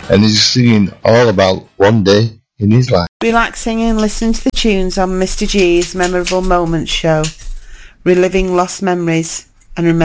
and he's singing all about one day in his life. Relaxing and listening to the tunes on Mr. G's Memorable Moments show, reliving lost memories and remembering